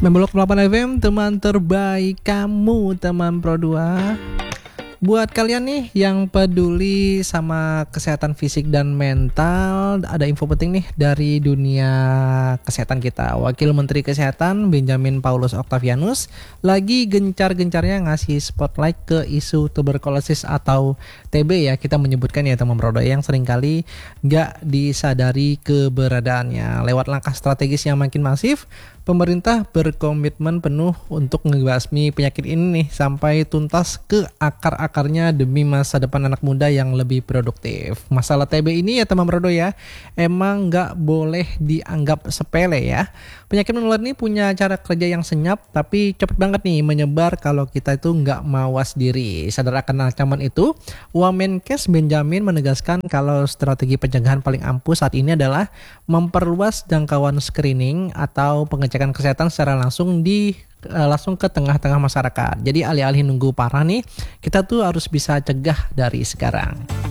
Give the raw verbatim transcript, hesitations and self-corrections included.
sembilan puluh delapan F M, teman terbaik kamu, teman Pro dua. Buat kalian nih yang peduli sama kesehatan fisik dan mental, ada info penting nih dari dunia kesehatan kita. Wakil Menteri Kesehatan Benjamin Paulus Octavianus lagi gencar-gencarnya ngasih spotlight ke isu tuberkulosis atau T B ya, kita menyebutkan ya teman Prodo, yang seringkali gak disadari keberadaannya. Lewat langkah strategis yang makin masif, pemerintah berkomitmen penuh untuk ngebasmi penyakit ini nih sampai tuntas ke akar-akarnya demi masa depan anak muda yang lebih produktif. Masalah T B ini ya teman Prodo ya, emang gak boleh dianggap sepele ya. Penyakit menular ini punya cara kerja yang senyap tapi cepet banget nih menyebar kalau kita itu gak mawas diri. Sadar akan ancaman itu, Wamenkes Benjamin menegaskan kalau strategi pencegahan paling ampuh saat ini adalah memperluas jangkauan screening atau pengecekan kesehatan secara langsung di langsung ke tengah-tengah masyarakat. Jadi alih-alih nunggu parah nih, kita tuh harus bisa cegah dari sekarang.